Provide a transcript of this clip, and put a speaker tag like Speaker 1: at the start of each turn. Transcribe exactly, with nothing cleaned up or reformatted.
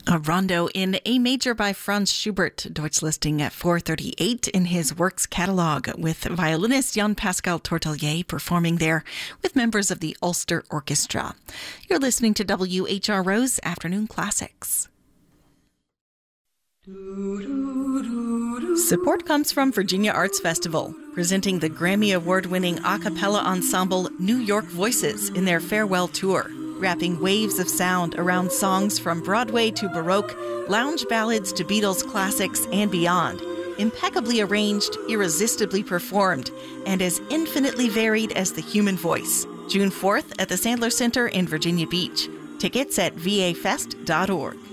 Speaker 1: A rondo in A major by Franz Schubert, Deutsch listing at four thirty-eight in his works catalog, with violinist Jean-Pascal Tortelier performing there with members of the Ulster Orchestra. You're listening to W H R O's Afternoon Classics. Support comes from Virginia Arts Festival, presenting the Grammy Award-winning a cappella ensemble New York Voices in their farewell tour, wrapping waves of sound around songs from Broadway to Baroque, lounge ballads to Beatles classics and beyond, impeccably arranged, irresistibly performed, and as infinitely varied as the human voice. June fourth at the Sandler Center in Virginia Beach. Tickets at v a fest dot org.